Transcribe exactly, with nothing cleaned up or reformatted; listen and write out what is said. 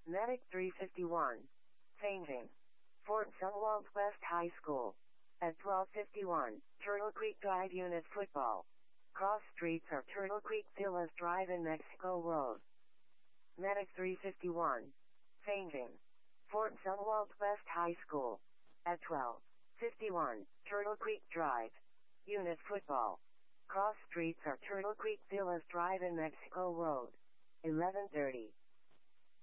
Medic three fifty-one. Fainting. Fort Zumwalt West High School. At twelve fifty-one, Turtle Creek Drive Unit Football. Cross streets are Turtle Creek Villas Drive and Mexico Road. Medic three fifty-one. Fainting. Fort Zumwalt West High School. At twelve fifty-one, Turtle Creek Drive. Unit Football. Cross streets are Turtle Creek Villas Drive and Mexico Road. eleven thirty.